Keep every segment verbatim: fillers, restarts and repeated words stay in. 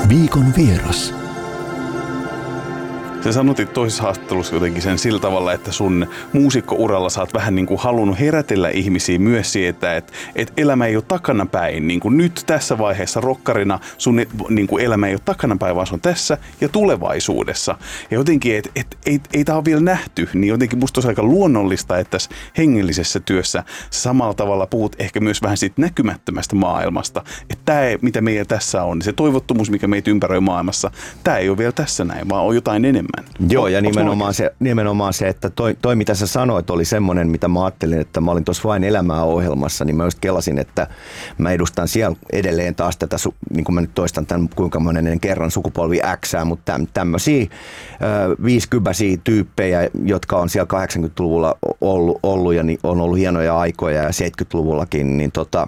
Viikon vieras. Sä sanotit toisessa haastattelussa jotenkin sen sillä tavalla, että sun muusikkouralla sä oot vähän niin kuin halunnut herätellä ihmisiä myös siitä, että, että elämä ei ole takanapäin. Niin kuin nyt tässä vaiheessa rokkarina sun niin kuin elämä ei ole takanapäin, vaan se on tässä ja tulevaisuudessa. Ja jotenkin, että et, ei, ei tämä ole vielä nähty, niin jotenkin musta olisi aika luonnollista, että tässä hengellisessä työssä sä samalla tavalla puhut ehkä myös vähän siitä näkymättömästä maailmasta. Että tämä, mitä meillä tässä on, se toivottomuus, mikä meitä ympäröi maailmassa, tämä ei ole vielä tässä näin, vaan on jotain enemmän. Joo, ja nimenomaan se, nimenomaan se, että toi, toi mitä sä sanoit oli semmoinen, mitä mä ajattelin, että mä olin tuossa Vain elämää -ohjelmassa, niin mä just kelasin, että mä edustan siellä edelleen taas tätä, niin kuin mä nyt toistan tämän kuinka monen kerran sukupolvi Xää, mutta tämmöisiä viisikypäisiä tyyppejä, jotka on siellä kahdeksankymmentäluvulla ollut, ollut ja niin on ollut hienoja aikoja ja seitsemänkymmentäluvullakin, niin tota,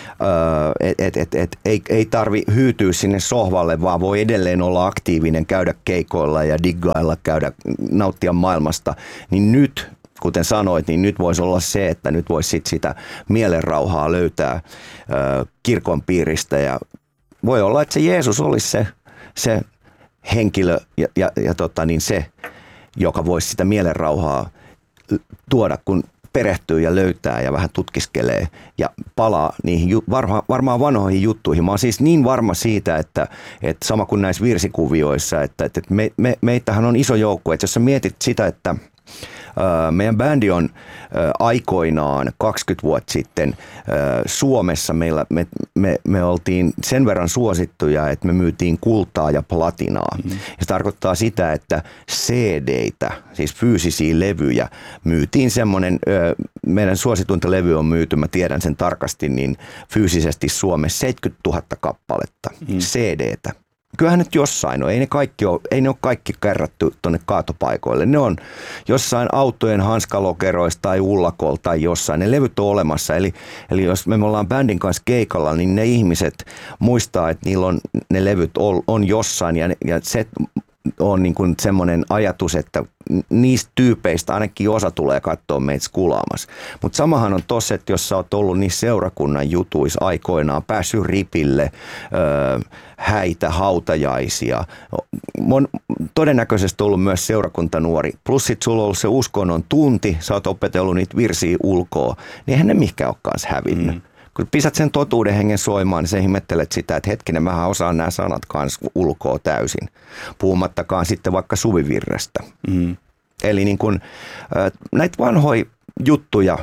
et, et, et, et, ei, ei tarvi hyytyä sinne sohvalle, vaan voi edelleen olla aktiivinen, käydä keikoilla ja diggailla, käydä, nauttia maailmasta, niin nyt, kuten sanoit, niin nyt voisi olla se, että nyt voisi sit sitä mielenrauhaa löytää ö, kirkon piiristä ja voi olla, että se Jeesus olisi se, se henkilö ja, ja, ja tota, niin se, joka voisi sitä mielenrauhaa tuoda, kun perehtyy ja löytää ja vähän tutkiskelee ja palaa niihin varma, varmaan vanhoihin juttuihin. Mä oon siis niin varma siitä, että, että sama kuin näissä virsikuvioissa, että, että me, me, meitähän on iso joukko. Että jos sä mietit sitä, että meidän bändi on aikoinaan kaksikymmentä vuotta sitten Suomessa, meillä, me, me, me oltiin sen verran suosittuja, että me myytiin kultaa ja platinaa. Mm-hmm. Ja se tarkoittaa sitä, että C D:itä, siis fyysisiä levyjä, myytiin semmoinen, meidän suosituinta levy on myyty, mä tiedän sen tarkasti, niin fyysisesti Suomessa seitsemänkymmentätuhatta kappaletta mm-hmm. C D:tä. Kyllähän nyt jossain on. Ei ne, kaikki ole, ei ne ole kaikki kerrattu tuonne kaatopaikoille. Ne on jossain autojen hanskalokeroissa tai ullakolla tai jossain. Ne levyt on olemassa. Eli, eli jos me ollaan bändin kanssa keikalla, niin ne ihmiset muistaa, että niillä on ne levyt on, on jossain. Ja, ja se on niin kuin semmoinen ajatus, että niistä tyypeistä ainakin osa tulee katsoa meitä skulaamassa. Mutta samahan on tossa, että jos sä oot ollut niissä seurakunnan jutuissa aikoinaan, päässyt ripille, öö, häitä, hautajaisia, on todennäköisesti ollut myös seurakuntanuori. Plus sit sulla on ollut se uskonnon tunti, sä oot opetellut niitä virsiä ulkoa, niin eihän ne mihinkään ole kanssa hävinnyt. Mm. Kun pisät sen totuuden hengen soimaan, niin sä ihmettelet sitä, että hetkinen, mähän osaan nämä sanat kanssa ulkoa täysin. Puhumattakaan sitten vaikka suvivirrestä. Mm. Eli niin kun, näitä vanhoja juttuja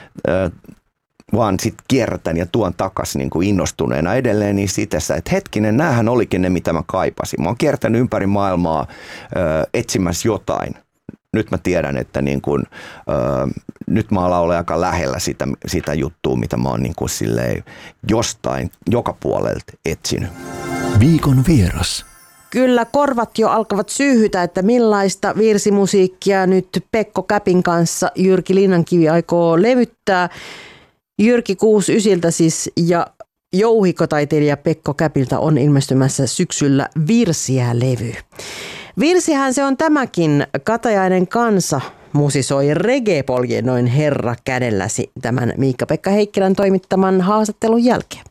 vaan sitten kierrätän ja tuon takaisin niin kuin innostuneena edelleen niin itessä, että hetkinen, näähän olikin ne, mitä mä kaipasin. Mä oon kiertänyt ympäri maailmaa etsimässä jotain. Nyt mä tiedän, että niin kun, ö, nyt mä alan olla aika lähellä sitä, sitä juttua, mitä mä oon niin kun silleen jostain, joka puolelta etsinyt. Viikon vieras. Kyllä korvat jo alkavat syyhytä, että millaista virsimusiikkia nyt Pekko Käpin kanssa Jyrki Linnankivi aikoo levyttää. Jyrki kuusikymmentäyhdeksän siis ja jouhikotaiteilija Pekko Käpiltä on ilmestymässä syksyllä Virsiä-levy. Virsihän se on tämäkin. Katajainen kansa musisoi reggae-poljennoin Herra kädelläsi tämän Miikka-Pekka Heikkilän toimittaman haastattelun jälkeen.